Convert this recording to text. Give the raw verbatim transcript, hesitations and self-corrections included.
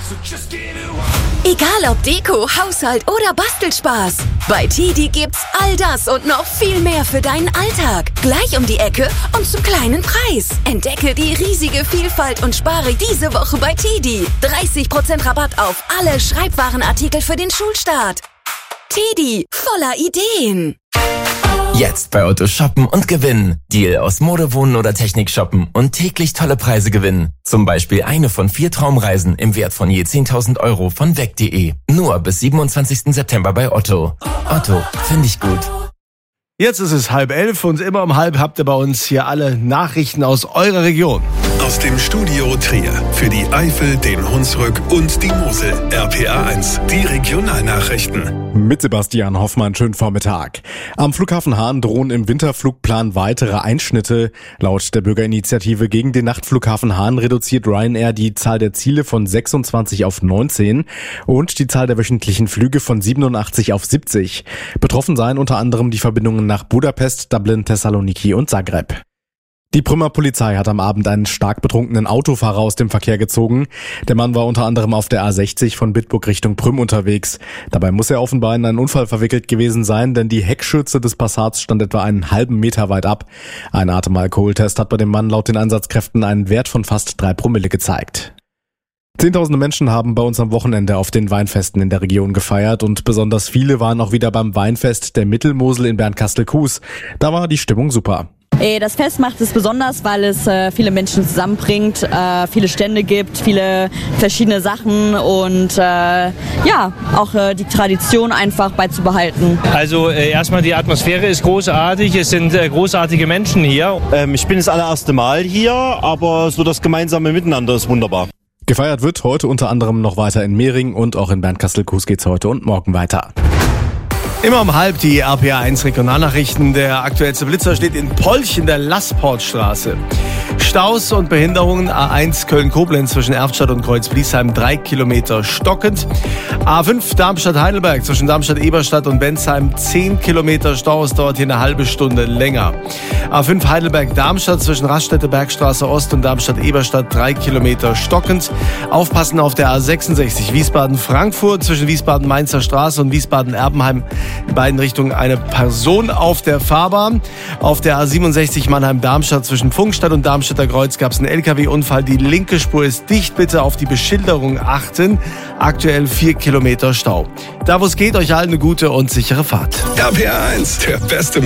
Egal ob Deko, Haushalt oder Bastelspaß, bei Tidi gibt's all das und noch viel mehr für deinen Alltag. Gleich um die Ecke und zum kleinen Preis. Entdecke die riesige Vielfalt und spare diese Woche bei Tidi. dreißig Prozent Rabatt auf alle Schreibwarenartikel für den Schulstart. Tidi, voller Ideen. Jetzt bei Otto shoppen und gewinnen. Deal aus Mode, Wohnen oder Technik shoppen und täglich tolle Preise gewinnen. Zum Beispiel eine von vier Traumreisen im Wert von je zehntausend Euro von weg punkt de. Nur bis siebenundzwanzigsten September bei Otto. Otto, finde ich gut. Jetzt ist es halb elf und immer um halb habt ihr bei uns hier alle Nachrichten aus eurer Region. Aus dem Studio Trier für die Eifel, den Hunsrück und die Mosel. R P A eins, die Regionalnachrichten. Mit Sebastian Hoffmann, schönen Vormittag. Am Flughafen Hahn drohen im Winterflugplan weitere Einschnitte. Laut der Bürgerinitiative gegen den Nachtflughafen Hahn reduziert Ryanair die Zahl der Ziele von sechsundzwanzig auf neunzehn und die Zahl der wöchentlichen Flüge von siebenundachtzig auf siebzig. Betroffen seien unter anderem die Verbindungen nach Budapest, Dublin, Thessaloniki und Zagreb. Die Prümmer Polizei hat am Abend einen stark betrunkenen Autofahrer aus dem Verkehr gezogen. Der Mann war unter anderem auf der A sechzig von Bitburg Richtung Prüm unterwegs. Dabei muss er offenbar in einen Unfall verwickelt gewesen sein, denn die Heckschürze des Passats stand etwa einen halben Meter weit ab. Ein Atemalkoholtest hat bei dem Mann laut den Einsatzkräften einen Wert von fast drei Promille gezeigt. Zehntausende Menschen haben bei uns am Wochenende auf den Weinfesten in der Region gefeiert und besonders viele waren auch wieder beim Weinfest der Mittelmosel in Bernkastel-Kues. Da war die Stimmung super. Das Fest macht es besonders, weil es äh, viele Menschen zusammenbringt, äh, viele Stände gibt, viele verschiedene Sachen und äh, ja, auch äh, die Tradition einfach beizubehalten. Also äh, erstmal die Atmosphäre ist großartig, es sind äh, großartige Menschen hier. Ähm, ich bin das allererste Mal hier, aber so das gemeinsame Miteinander ist wunderbar. Gefeiert wird heute unter anderem noch weiter in Mehring und auch in Bernkastel-Kues geht's heute und morgen weiter. Immer um halb die R P A eins Regionalnachrichten. Der aktuellste Blitzer steht in Polch in der Lassportstraße. Staus und Behinderungen. A eins Köln-Koblenz zwischen Erftstadt und Kreuz-Bliesheim drei Kilometer stockend. A fünf Darmstadt-Heidelberg zwischen Darmstadt-Eberstadt und Bensheim zehn Kilometer Stau. Es dauert hier eine halbe Stunde länger. A fünf Heidelberg-Darmstadt zwischen Raststätte-Bergstraße Ost und Darmstadt-Eberstadt drei Kilometer stockend. Aufpassen auf der A sechsundsechzig Wiesbaden-Frankfurt zwischen Wiesbaden-Mainzer Straße und Wiesbaden-Erbenheim. In beiden Richtungen eine Person auf der Fahrbahn. Auf der A siebenundsechzig Mannheim-Darmstadt zwischen Pfungstadt und Darmstädter Kreuz gab es einen L K W-Unfall. Die linke Spur ist dicht. Bitte auf die Beschilderung achten. Aktuell vier Kilometer Stau. Da wo es geht, euch allen eine gute und sichere Fahrt. R P A eins, der beste